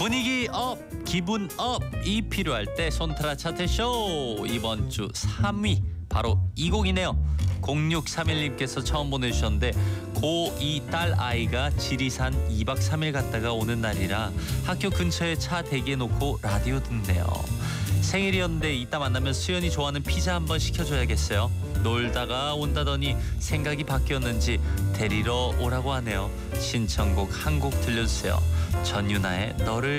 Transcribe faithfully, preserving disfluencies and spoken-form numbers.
분위기 업, 기분 업이 필요할 때 손트라 차트쇼. 이번 주 삼 위 바로 이 곡이네요. 공육삼일님께서 처음 보내주셨는데 고이 딸 아이가 지리산 이 박 삼 일 갔다가 오는 날이라 학교 근처에 차 대기해놓고 라디오 듣네요. 생일이었는데 이따 만나면 수연이 좋아하는 피자 한번 시켜줘야겠어요. 놀다가 온다더니 생각이 바뀌었는지 데리러 오라고 하네요. 신청곡 한 곡 들려주세요. 전유나의 너를